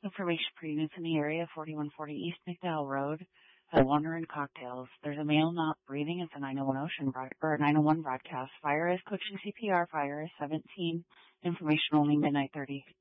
Information for units in the area, 4140 East McDowell Road, Wandering Cocktails. There's a male not breathing. It's a 901 broadcast. Fire is coaching CPR. Fire is 17. Information only midnight 30.